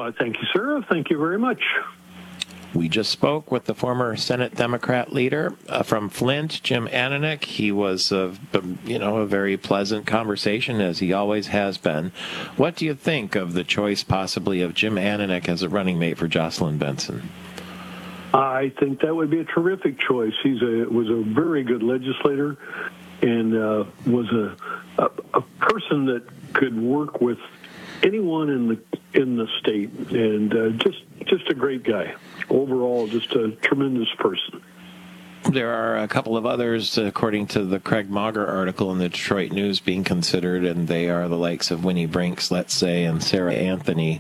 Well, thank you, sir. Thank you very much. We just spoke with the former Senate Democrat leader from Flint, Jim Ananich. He was, a very pleasant conversation, as he always has been. What do you think of the choice, possibly, of Jim Ananich as a running mate for Jocelyn Benson? I think that would be a terrific choice. Was a very good legislator, and was a person that could work with anyone in the state, and just a great guy. Overall, just a tremendous person. There are a couple of others, according to the Craig Mauger article in the Detroit News, being considered, and they are the likes of Winnie Brinks, let's say, and Sarah Anthony.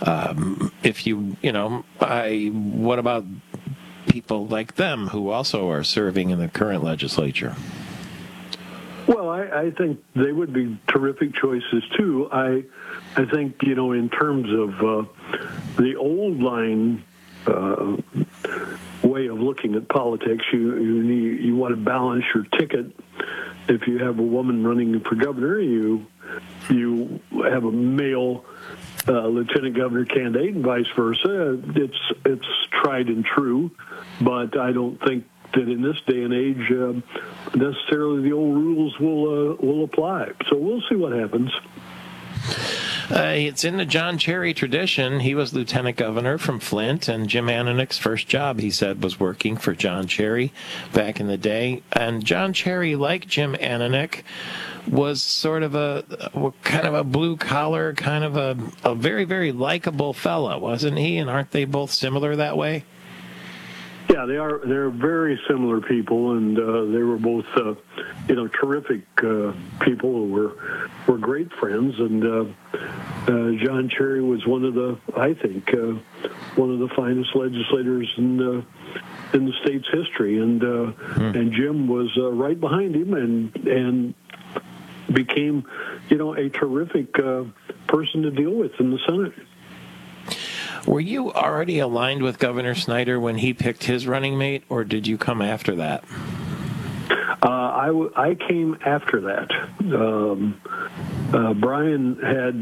What about people like them who also are serving in the current legislature? Well, I think they would be terrific choices too. I think, in terms of the old line way of looking at politics, you want to balance your ticket. If you have a woman running for governor, you have a male lieutenant governor candidate, and vice versa. It's tried and true, but I don't think that in this day and age necessarily the old rules will apply. So we'll see what happens. It's in the John Cherry tradition. He was lieutenant governor from Flint, and Jim Ananich's first job, he said, was working for John Cherry back in the day. And John Cherry, like Jim Ananich, was sort of a kind of a blue-collar, kind of a very, very likable fella, wasn't he? And aren't they both similar that way? Yeah, they are. They're very similar people, and they were both, terrific people who were great friends. And John Cherry was one of the finest legislators in the state's history, and Jim was right behind him, and became, a terrific person to deal with in the Senate. Were you already aligned with Governor Snyder when he picked his running mate, or did you come after that? I came after that. Brian had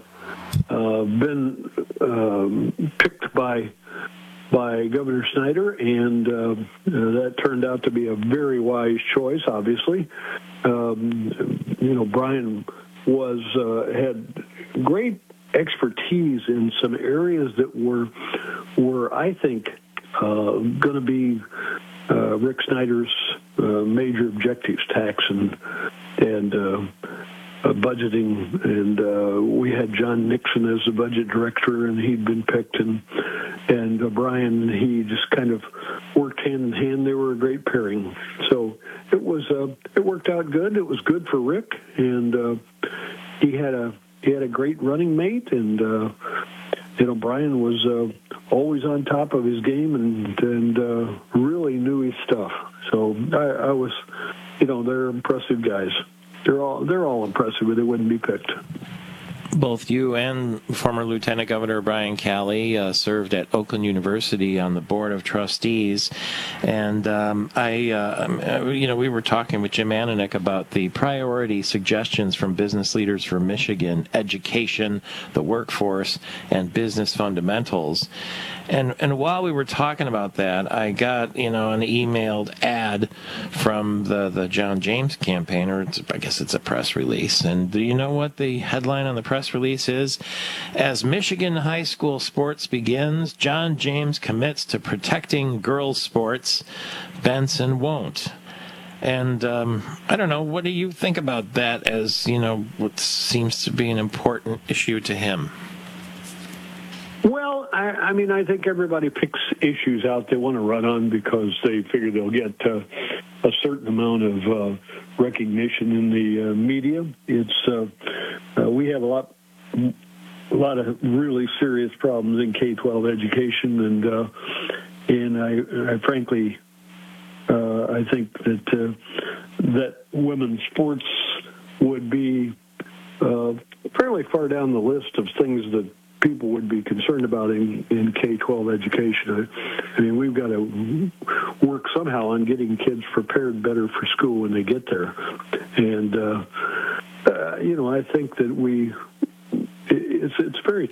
been picked by Governor Snyder, and that turned out to be a very wise choice, obviously. Brian had great expertise in some areas that were I think, going to be Rick Snyder's major objectives: tax and budgeting. And we had John Nixon as the budget director, and he'd been picked, and Brian, he just kind of worked hand in hand. They were a great pairing. So it worked out good. It was good for Rick, and he had a great running mate, and Brian was always on top of his game and really knew his stuff. So I was, they're impressive guys. They're all impressive, or they wouldn't be picked. Both you and former Lieutenant Governor Brian Calley served at Oakland University on the Board of Trustees, and we were talking with Jim Ananich about the priority suggestions from business leaders for Michigan: education, the workforce, and business fundamentals. And while we were talking about that, I got an emailed ad from the John James campaign, or I guess it's a press release. And do you know what the headline on the press release is? As Michigan high school sports begins, John James commits to protecting girls' sports. Benson won't. And I don't know, what do you think about that as, what seems to be an important issue to him? Well, I think everybody picks issues out they want to run on because they figure they'll get a certain amount of recognition in the media. It's we have a lot of really serious problems in K-12 education, and I frankly I think that women's sports would be fairly far down the list of things that people would be concerned about in K-12 education. I mean, we've got to work somehow on getting kids prepared better for school when they get there. And, I think that it's very